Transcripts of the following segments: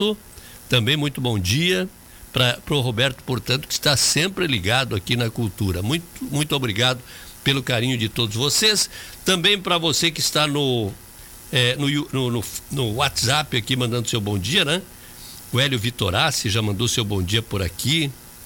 também muito bom dia para o Roberto, portanto, que está sempre ligado aqui na Cultura. Muito, muito obrigado pelo carinho de todos vocês. Também para você que está no WhatsApp aqui mandando seu bom dia, né? O Hélio Vitorassi já mandou seu bom dia por aqui.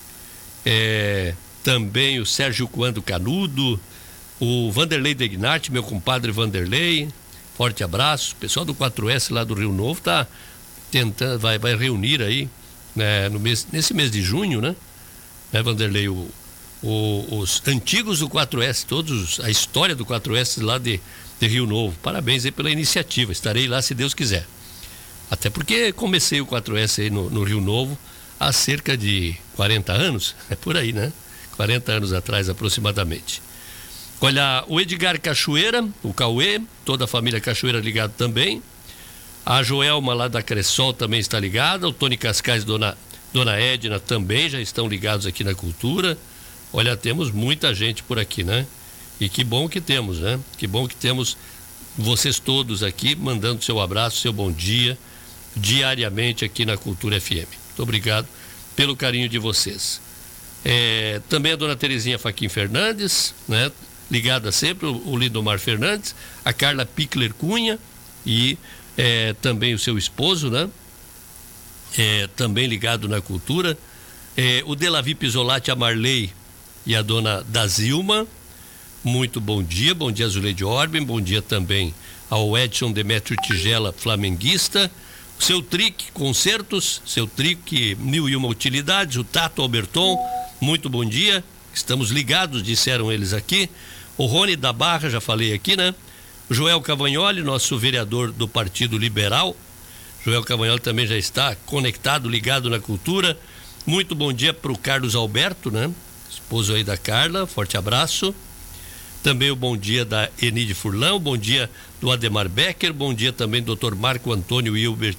Também o Sérgio Coando Canudo, o Vanderlei Degnati, meu compadre Vanderlei, forte abraço. O pessoal do 4S lá do Rio Novo tá tentando, vai reunir aí, né, nesse mês de junho, né, Vanderlei, os antigos do 4S, todos, a história do 4S lá de Rio Novo. Parabéns aí pela iniciativa, estarei lá se Deus quiser. Até porque comecei o 4S aí no Rio Novo há cerca de 40 anos, é por aí, né? 40 anos atrás aproximadamente. Olha, o Edgar Cachoeira, o Cauê, toda a família Cachoeira ligado também. A Joelma lá da Cressol também está ligada. O Tony Cascais e Dona Edna também já estão ligados aqui na Cultura. Olha, temos muita gente por aqui, né? E que bom que temos, né? Que bom que temos vocês todos aqui mandando seu abraço, seu bom dia diariamente aqui na Cultura FM. Muito obrigado pelo carinho de vocês. Também a Dona Terezinha Faquim Fernandes, né? Ligada sempre, o Lindomar Fernandes, a Carla Pickler Cunha e também o seu esposo, né? Também ligado na Cultura. O Delavi Pisolati, a Marley e a Dona Dazilma. Muito bom dia Zuleide Orben, bom dia também ao Edson Demétrio Tigela, flamenguista. O seu Trick Concertos, seu Trick 1001 Utilidades, o Tato Alberton, muito bom dia, estamos ligados, disseram eles aqui. O Rony da Barra, já falei aqui, né? O Joel Cavagnoli, nosso vereador do Partido Liberal. Joel Cavagnoli também já está conectado, ligado na Cultura. Muito bom dia para o Carlos Alberto, né? Esposo aí da Carla, forte abraço. Também o bom dia da Enide Furlan, o bom dia do Ademar Becker, bom dia também do Dr. Marco Antônio Hilbert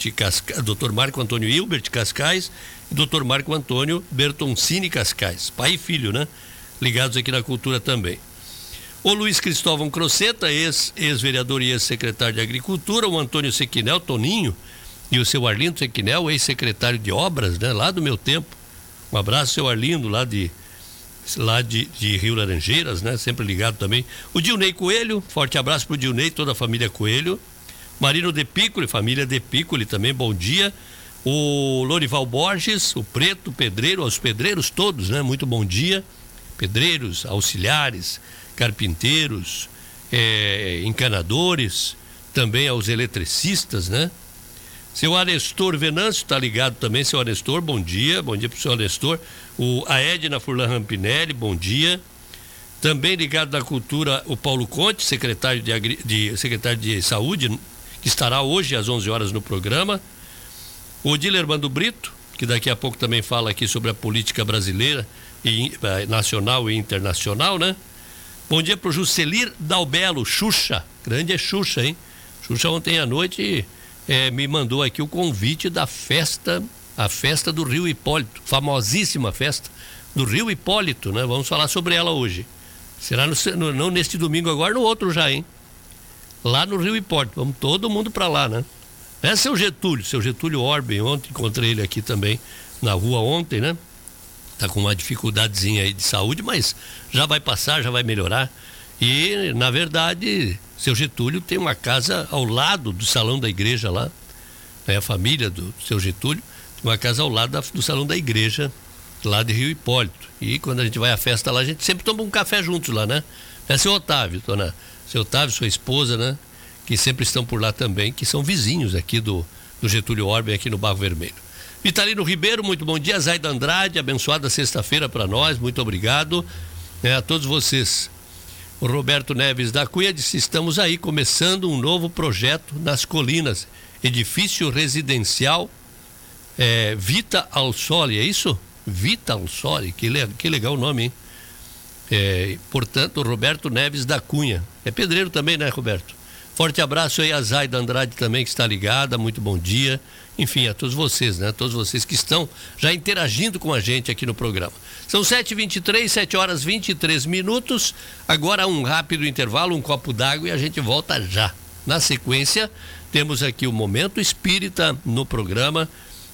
Cascais e Dr. Marco Antônio Bertoncini Cascais, pai e filho, né? Ligados aqui na Cultura também. O Luiz Cristóvão Croceta, ex-vereador e ex-secretário de Agricultura, o Antônio Sequinel, Toninho, e o seu Arlindo Sequinel, ex-secretário de Obras, né? Lá do meu tempo. Um abraço, seu Arlindo, lá de Rio Laranjeiras, né? Sempre ligado também. O Dilnei Coelho, forte abraço pro Dilnei, toda a família Coelho. Marino De Piccoli, família De Piccoli também, bom dia. O Lorival Borges, o Preto, Pedreiro, aos pedreiros todos, né? Muito bom dia. Pedreiros, auxiliares, carpinteiros, encanadores, também aos eletricistas, né? Seu Anestor Venâncio está ligado também, seu Anestor, bom dia pro seu Anestor. A Edna Furlan Rampinelli, bom dia. Também ligado na Cultura, o Paulo Conte, secretário de Saúde, que estará hoje às 11 horas no programa. O Dilermando Brito, que daqui a pouco também fala aqui sobre a política brasileira, nacional e internacional, né? Bom dia pro Juscelir Dalbelo, Xuxa, grande é Xuxa, hein? Xuxa ontem à noite me mandou aqui o convite da festa, a festa do Rio Hipólito, famosíssima festa do Rio Hipólito, né? Vamos falar sobre ela hoje. Será não neste domingo agora, no outro já, hein? Lá no Rio Hipólito, vamos todo mundo para lá, né? Seu Getúlio Orben, ontem encontrei ele aqui também na rua ontem, né? Tá com uma dificuldadezinha aí de saúde, mas já vai passar, já vai melhorar. E, na verdade, seu Getúlio tem uma casa ao lado do salão da igreja lá, né? A família do seu Getúlio tem uma casa ao lado do salão da igreja lá de Rio Hipólito. E quando a gente vai à festa lá, a gente sempre toma um café juntos lá, né? Seu Otávio, seu Otávio, sua esposa, né? Que sempre estão por lá também, que são vizinhos aqui do Getúlio Orben, aqui no Barro Vermelho. Vitalino Ribeiro, muito bom dia. Zaida Andrade, abençoada sexta-feira para nós, muito obrigado a todos vocês. O Roberto Neves da Cunha disse: estamos aí começando um novo projeto nas Colinas, edifício residencial Vita al Sole, é isso? Vita al Sole, que legal o nome, hein? Portanto, Roberto Neves da Cunha, é pedreiro também, né, Roberto? Forte abraço aí a Zaida Andrade também, que está ligada, muito bom dia. Enfim, a todos vocês, né? Todos vocês que estão já interagindo com a gente aqui no programa. São 7h23, 7h23. Agora um rápido intervalo, um copo d'água e a gente volta já. Na sequência, temos aqui o Momento Espírita no programa